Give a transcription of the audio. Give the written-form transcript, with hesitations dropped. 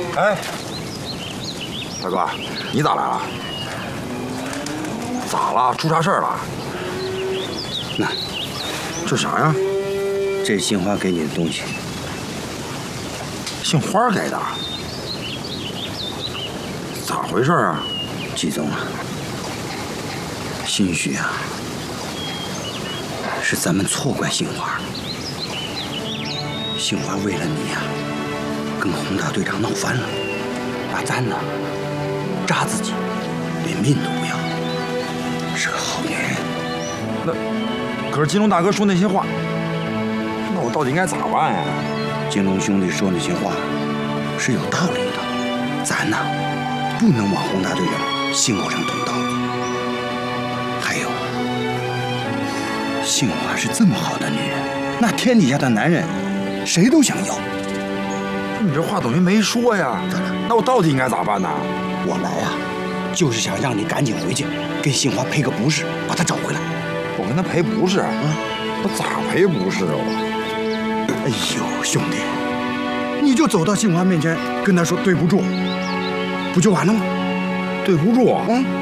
哎，大哥，你咋来了？咋了？出啥事儿了？ 那， 这啥呀？ 这是杏花给你的东西。 杏花给的？咋回事啊？ 季总啊，兴许啊，是咱们错怪杏花。杏花为了你呀，跟洪大队长闹翻了，把咱呢扎自己，连命都不要。是个好女人。 那可是金龙大哥说那些话，那我到底应该咋办呀？ 金龙兄弟说那些话是有道理的，咱呢不能往洪大队长心口上动刀。还有，杏花是这么好的女人，那天底下的男人谁都想要。 你这话等于没说呀？那我到底应该咋办呢？ 我来啊，就是想让你赶紧回去，给杏花赔个不是，把她找回来。 我跟他赔不是啊？我咋赔不是啊？ 哎呦，兄弟，你就走到杏花面前，跟她说对不住，不就完了吗？ 对不住，